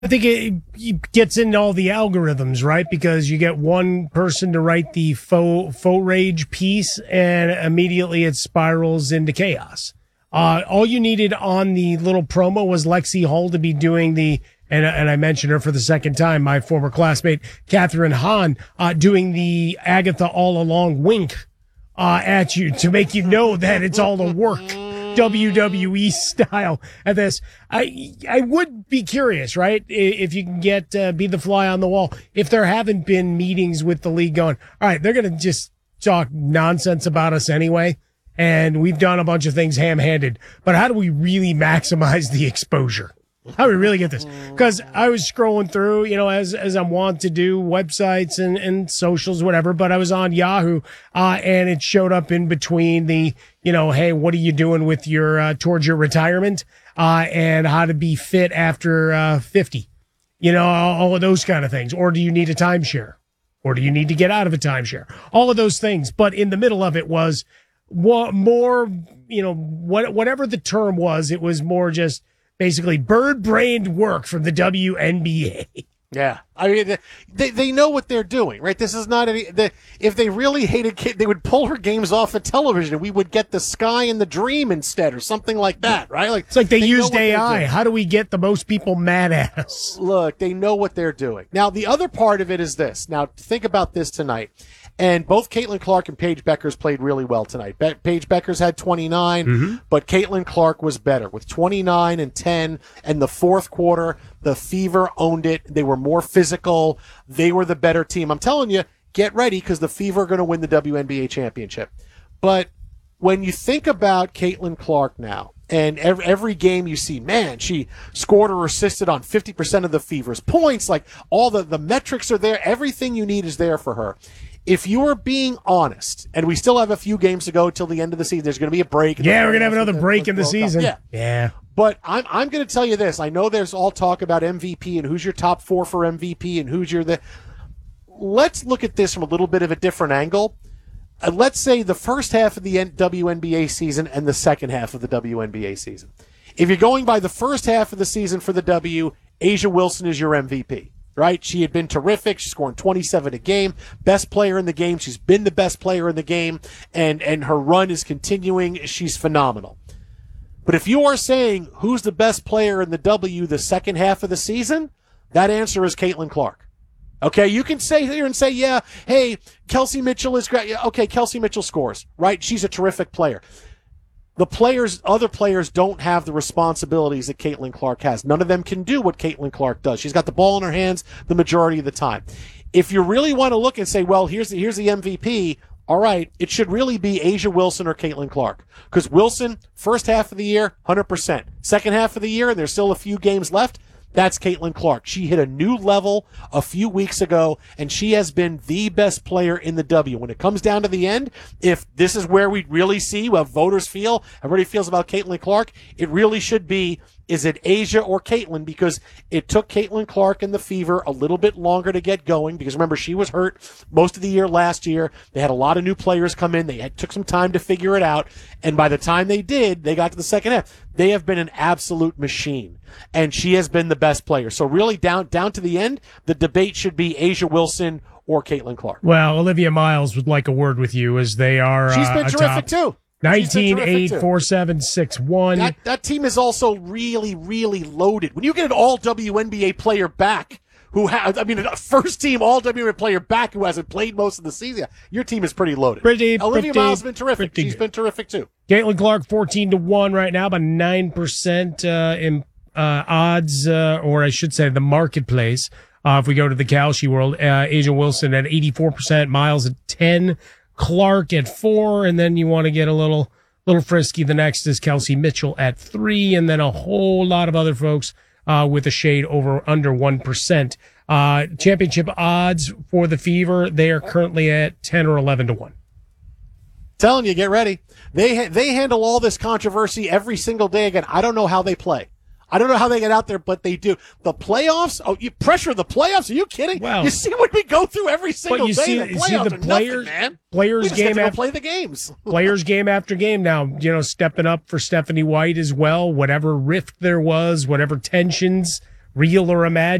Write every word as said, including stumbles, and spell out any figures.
I think it, it gets into all the algorithms, right? Because you get one person to write the faux, faux rage piece and immediately it spirals into chaos. Uh, all you needed on the little promo was Lexi Hull to be doing the, and, and I mentioned her for the second time, my former classmate, Catherine Hahn, uh, doing the Agatha all along wink, uh, at you to make you know that it's all a work. W W E style at this. I I would be curious, right? If you can get uh, be the fly on the wall. If there haven't been meetings with the league going, all right, they're going to just talk nonsense about us anyway, and we've done a bunch of things ham-handed. But how do we really maximize the exposure? How do we really get this? Because I was scrolling through, you know, as as I'm wont to do, websites and, and socials, whatever, but I was on Yahoo, uh, and it showed up in between the, you know, hey, what are you doing with your, uh, towards your retirement, uh, and how to be fit after, uh, fifty, you know, all, all of those kind of things. Or do you need a timeshare? Or do you need to get out of a timeshare? All of those things. But in the middle of it was more, you know, what, whatever the term was, it was more just, basically bird-brained work from the W N B A. Yeah. I mean, they they know what they're doing, right? This is not any, the, if they really hated Kate, they would pull her games off of television and we would get the Sky and the Dream instead or something like that, right? Like It's like they, they used A I. How do we get the most people mad at us? Look, they know what they're doing. Now, the other part of it is this. Now, think about this tonight. And both Caitlin Clark and Paige Beckers played really well tonight. Be- Paige Beckers had twenty-nine, mm-hmm. but Caitlin Clark was better with twenty-nine and ten. And the fourth quarter, the Fever owned it. They were more physical. They were the better team. I'm telling you, get ready because the Fever are going to win the W N B A championship. But when you think about Caitlin Clark now, and every, every game you see, man, she scored or assisted on fifty percent of the Fever's points. Like all the, the metrics are there. Everything you need is there for her. If you are being honest, and we still have a few games to go till the end of the season, there's going to be a break. Yeah, we're going to have another break in the season. Yeah. Yeah. But I'm I'm going to tell you this. I know there's all talk about M V P and who's your top four for M V P and who's your the. Let's look at this from a little bit of a different angle. Uh, let's say the first half of the N- W N B A season and the second half of the W N B A season. If you're going by the first half of the season for the W, A'ja Wilson is your M V P. Right? She had been terrific. She's scoring twenty-seven a game. Best player in the game. She's been the best player in the game. And, and her run is continuing. She's phenomenal. But if you are saying who's the best player in the W the second half of the season, that answer is Caitlin Clark. Okay, you can say here and say, yeah, hey, Kelsey Mitchell is great. Yeah, okay, Kelsey Mitchell scores, right? She's a terrific player. The players, other players don't have the responsibilities that Caitlin Clark has. None of them can do what Caitlin Clark does. She's got the ball in her hands the majority of the time. If you really want to look and say, well, here's the, here's the M V P, all right, it should really be A'ja Wilson or Caitlin Clark. Because Wilson, first half of the year, one hundred percent. Second half of the year, and there's still a few games left, that's Caitlin Clark. She hit a new level a few weeks ago, and she has been the best player in the W. When it comes down to the end, if this is where we really see what voters feel, everybody feels about Caitlin Clark, it really should be, is it A'ja or Caitlin? Because it took Caitlin Clark and the Fever a little bit longer to get going, because remember, she was hurt most of the year last year. They had a lot of new players come in. They had, took some time to figure it out, and by the time they did, they got to the second half. They have been an absolute machine, and she has been the best player. So really, down down to the end, the debate should be A'ja Wilson or Caitlin Clark. Well, Olivia Miles would like a word with you, as they are. She's been uh, terrific too. nineteen eight four seven six one. That, that team is also really, really loaded. When you get an all W N B A player back who has, I mean, a first team all W N B A player back who hasn't played most of the season, your team is pretty loaded. Pretty, Olivia pretty, Miles has been terrific. She's good. been terrific too. Caitlin Clark, fourteen to one right now, about nine percent uh, in uh, odds, uh, or I should say the marketplace. Uh, if we go to the Kalshi world, uh, A'ja Wilson at eighty-four percent, Miles at ten, Clark at four, and then you want to get a little little frisky. The next is Kelsey Mitchell at three, and then a whole lot of other folks uh, with a shade over under one percent. Uh, championship odds for the Fever, they are currently at ten or eleven to one. Telling you, get ready. They ha- they handle all this controversy every single day. Again, I don't know how they play. I don't know how they get out there, but they do. The playoffs, oh, you pressure the playoffs? Are you kidding? Well, you see what we go through every single you day? See, the you playoffs see the are players, nothing, man. Players we just game have to go after play the games. Players game after game now, you know, stepping up for Stephanie White as well. Whatever rift there was, whatever tensions real or imagined.